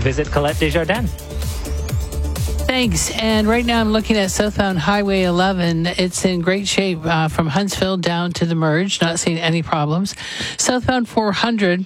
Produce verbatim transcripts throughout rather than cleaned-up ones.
Visit Colette Desjardins. Thanks. And right now I'm looking at southbound Highway eleven. It's in great shape uh, from Huntsville down to the merge. Not seeing any problems. Southbound four hundred.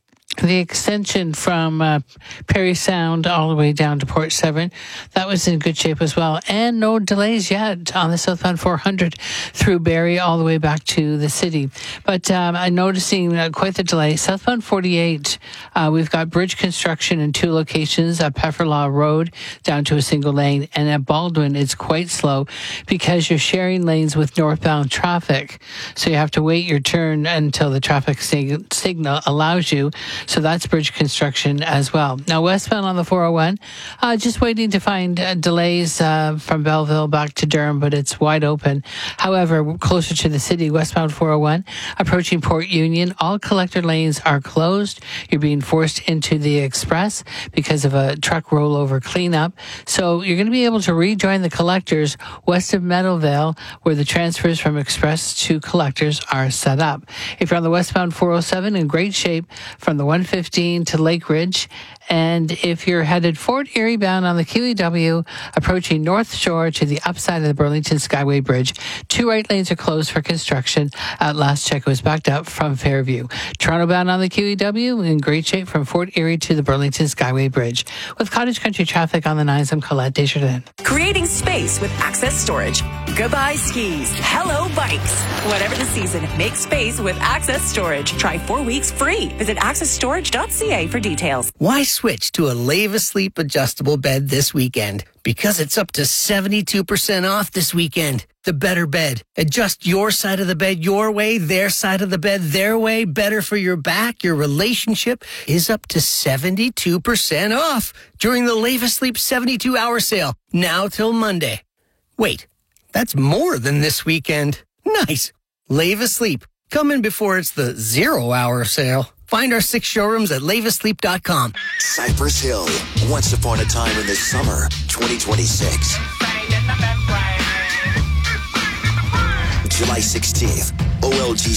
The extension from uh, Perry Sound all the way down to Port Severn, that was in good shape as well. And no delays yet on the southbound four hundred through Barrie all the way back to the city. But um, I'm noticing uh, quite the delay. Southbound forty-eight, uh, we've got bridge construction in two locations, at Pefferlaw Road down to a single lane. And at Baldwin, it's quite slow because you're sharing lanes with northbound traffic. So you have to wait your turn until the traffic sig- signal allows you. So that's bridge construction as well. Now, westbound on the four oh one, uh, just waiting to find uh, delays uh, from Belleville back to Durham, but it's wide open. However, closer to the city, westbound four oh one, approaching Port Union, all collector lanes are closed. You're being forced into the express because of a truck rollover cleanup. So you're going to be able to rejoin the collectors west of Meadowvale, where the transfers from express to collectors are set up. If you're on the westbound four oh seven, in great shape from the one fifteen to Lake Ridge. And if you're headed Fort Erie bound on the Q E W, approaching North Shore to the upside of the Burlington Skyway Bridge, two right lanes are closed for construction. At last check, it was backed up from Fairview. Toronto bound on the Q E W, in great shape from Fort Erie to the Burlington Skyway Bridge. With Cottage Country traffic on the nines, I'm Colette Desjardins. Creating space with Access Storage. Goodbye skis. Hello bikes. Whatever the season, make space with Access Storage. Try four weeks free. Visit access storage dot c a for details. Why switch to a Lave Asleep adjustable bed this weekend? Because it's up to seventy-two percent off this weekend. The better bed. Adjust your side of the bed your way, their side of the bed their way. Better for your back, your relationship is up to seventy-two percent off during the Lave Asleep seventy-two hour sale. Now till Monday. Wait, that's more than this weekend. Nice. Lave Asleep. Come in before it's the zero hour sale. Find our six showrooms at lave asleep dot com. Cypress Hill, once upon a time in the summer, twenty twenty-six. July sixteenth, O L G